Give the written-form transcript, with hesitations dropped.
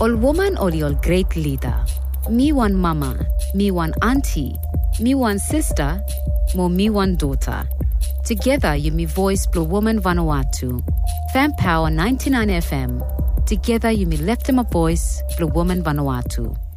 All woman or all great leader. Me one mama, me one auntie, me one sister, more me one daughter. Together you me voice Blue Woman Vanuatu. Fan Power 99 FM. Together you me left my voice Blue Woman Vanuatu.